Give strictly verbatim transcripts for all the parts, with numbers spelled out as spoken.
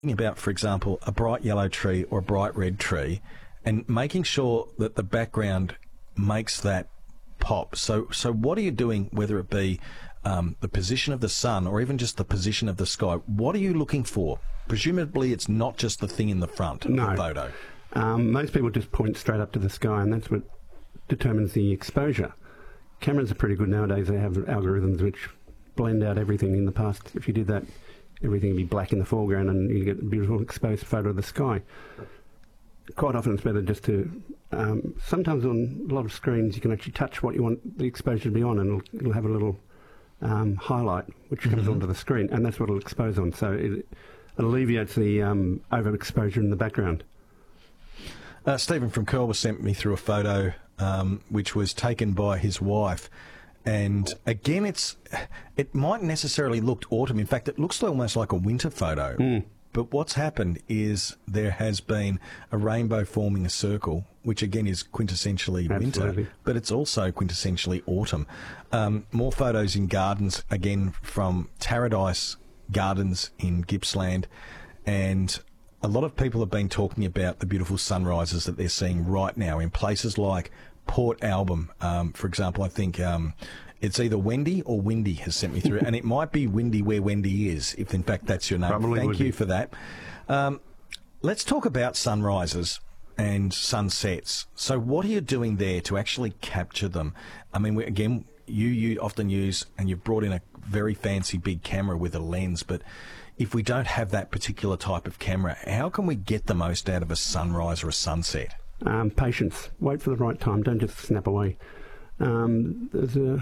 about, for example, a bright yellow tree or a bright red tree, and making sure that the background makes that pop. So, so what are you doing, whether it be um, the position of the sun or even just the position of the sky? What are you looking for? Presumably it's not just the thing in the front of No. the photo. Um, most people just point straight up to the sky, and that's what determines the exposure. Cameras are pretty good nowadays. They have algorithms which blend out everything. In the past, if you did that, everything would be black in the foreground and you get a beautiful exposed photo of the sky. Quite often it's better just to, um, sometimes on a lot of screens you can actually touch what you want the exposure to be on, and it'll, it'll have a little um, highlight which comes Mm-hmm. onto the screen, and that's what it'll expose on. So it alleviates the um, overexposure in the background. Uh, Stephen from Curl was sent me through a photo um, which was taken by his wife, and again, it's it mightn't necessarily look autumn. In fact, it looks almost like a winter photo. Mm. But what's happened is there has been a rainbow forming a circle, which again is quintessentially Absolutely. winter, but it's also quintessentially autumn. Um, more photos in gardens, again from Taradise Gardens in Gippsland, and a lot of people have been talking about the beautiful sunrises that they're seeing right now in places like Port Album. Um, for example, I think um, it's either Wendy or Windy has sent me through, and it might be Windy where Wendy is, if in fact that's your name. Probably Thank would you be. for that. Um, let's talk about sunrises and sunsets. So what are you doing there to actually capture them? I mean, we, again, you, you often use, and you've brought in a very fancy big camera with a lens, but if we don't have that particular type of camera, how can we get the most out of a sunrise or a sunset? Um, patience. Wait for the right time. Don't just snap away. Um, there's a...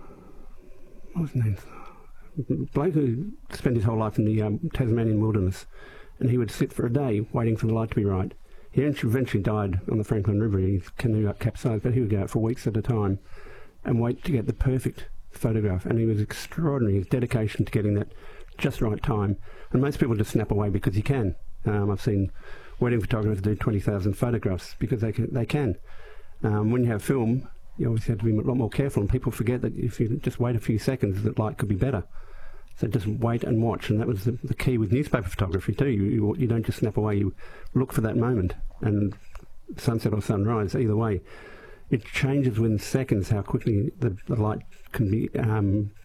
What was his name? A bloke who spent his whole life in the um, Tasmanian wilderness, and he would sit for a day waiting for the light to be right. He eventually died on the Franklin River. His canoe got capsized, but he would go out for weeks at a time and wait to get the perfect photograph. And he was extraordinary, his dedication to getting that just right time. And most people just snap away because you can. Um, I've seen wedding photographers do twenty thousand photographs because they can. They can. Um, when you have film, you obviously have to be a lot more careful, and people forget that if you just wait a few seconds, that light could be better. So just wait and watch, and that was the, the key with newspaper photography too. You, you you don't just snap away, you look for that moment, and sunset or sunrise, either way. It changes within seconds how quickly the, the light can be um,